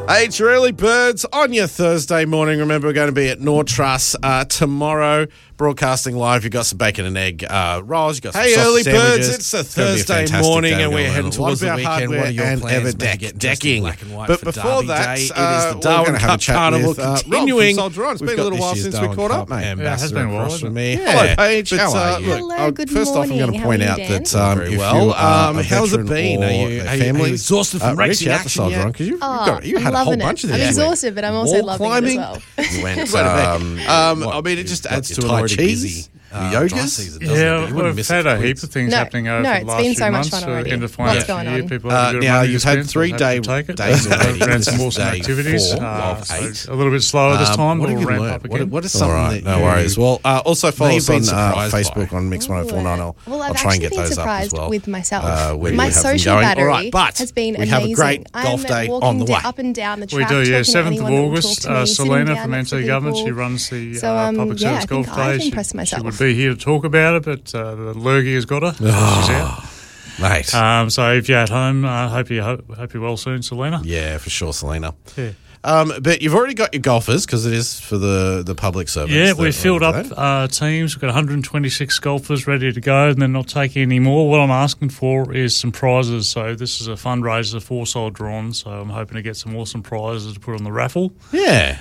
Hey, it's your early birds on your Thursday morning. Remember, we're going to be at Nordtruss tomorrow, broadcasting live. You've got some bacon and egg rolls. You've got some sausage early sandwiches. birds, it's a It's gonna be Thursday fantastic morning day and we're going heading on. towards the What about weekend. What are your hardware plans? and Maybe ever get dressed in decking? black and white But for before Derby that, Day. It is the we're Darwin going to have a Cup chat Carnival with continuing. Rob from Soldier On. It's We've been a got little while this year's since we Darwin caught up, Cup mate. ambassador been a while, across hasn't from it? me. Hello, Paige. How are you? Hello, good First off, I'm going to morning. point How are out you, that Dan? if Very well. you are a How's it veteran been? or Are a you family, exhausted from reach racing out to action Soldier yet? On because you I'm had a whole loving bunch of it. these. I'm exhausted, but I'm also Wall loving climbing. it as well. You went, I mean, it just adds to an already busy yogas. Yeah, we've had a heap of things happening over the it's last been few so much months. fun already. End of What's financial going year, on? people have a bit of now, money to you've had spend, so 3 we'll have to take it. days already. Ran This some is awesome day activities. 4 of So 8. a little bit slower this time, What but have we'll you ramp up learned? again. What is something All right, that no you- worries. Well, also follow You've us been on surprised by Facebook on Mix 104.9. Well, I'll I've try and actually get been those up as surprised well. with myself. when My we have them social going. battery All right, but has been we amazing. have a great golf I'm day walking on the way. up and down the We track. do, yeah. talking to 7th of anyone that will August, talk to me, sitting Selena down from next to NT Government, she people. runs the So, Public yeah, Service I Golf think I've Day. impressed She myself. would be here to talk about it, but the lurgy has got her. She's out. Mate. So if you're at home, hope you're well soon, Selena. Yeah, for sure, Selena. Yeah. But you've already got your golfers because it is for the public service. Yeah, that we filled are up teams. We've got 126 golfers ready to go, and they're not taking any more. What I'm asking for is some prizes. So this is a fundraiser for Soldier On, so I'm hoping to get some awesome prizes to put on the raffle. Yeah.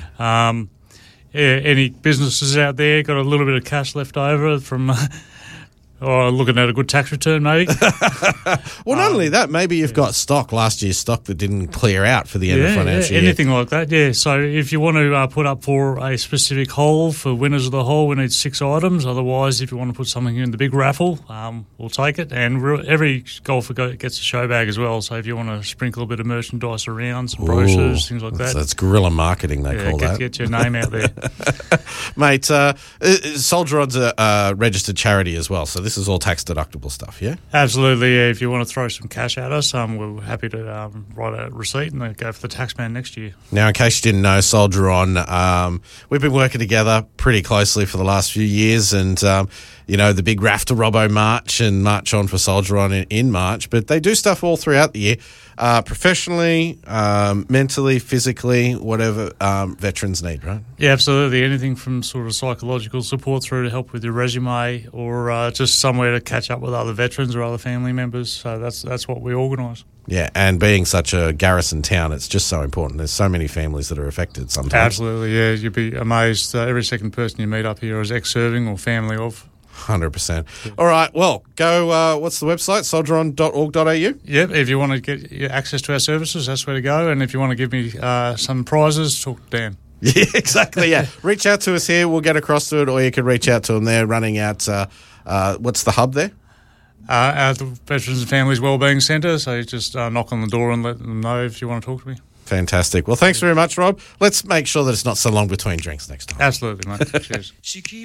Any businesses out there got a little bit of cash left over from... Or looking at a good tax return, maybe. Well, not only that, maybe you've got last year's stock that didn't clear out for the end of financial year. Anything like that, yeah. So if you want to put up for a specific hole for winners of the hole, we need 6 items. Otherwise, if you want to put something in the big raffle, we'll take it. And every golfer gets a show bag as well. So if you want to sprinkle a bit of merchandise around, some brochures, things like that. That's guerrilla marketing, they call that. Get your name out there. Mate, Soldier On's a registered charity as well, so this is all tax-deductible stuff, yeah? Absolutely, yeah. If you want to throw some cash at us, we're happy to write a receipt and then go for the taxman next year. Now, in case you didn't know, Soldier On, we've been working together pretty closely for the last few years, and the big Rafter Robbo March and March On for Soldier On in March, but they do stuff all throughout the year, professionally, mentally, physically, whatever veterans need, right? Yeah, absolutely. Anything from sort of psychological support through to help with your resume or just somewhere to catch up with other veterans or other family members. So that's what we organise. Yeah, and being such a garrison town, it's just so important. There's so many families that are affected sometimes. Absolutely, yeah. You'd be amazed. Every second person you meet up here is ex-serving or family of. 100%. All right, well, go, what's the website? soldieron.org.au? Yep, if you want to get access to our services, that's where to go. And if you want to give me some prizes, talk to Dan. Yeah, exactly, yeah. Reach out to us here, we'll get across to it, or you can reach out to them there, running out, what's the hub there? At the Veterans and Families Wellbeing Centre, so you just knock on the door and let them know if you want to talk to me. Fantastic. Well, thanks very much, Rob. Let's make sure that it's not so long between drinks next time. Absolutely, mate. Cheers.